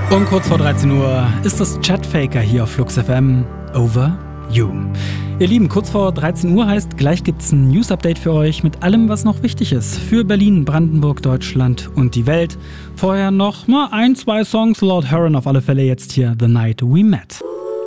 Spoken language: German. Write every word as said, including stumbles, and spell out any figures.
Und kurz vor dreizehn Uhr ist das Chatfaker hier auf Flux F M. Over You. Ihr Lieben, kurz vor dreizehn Uhr heißt, gleich gibt's ein News-Update für euch mit allem, was noch wichtig ist. Für Berlin, Brandenburg, Deutschland und die Welt. Vorher noch mal ein, zwei Songs. Lord Huron auf alle Fälle jetzt hier The Night We Met.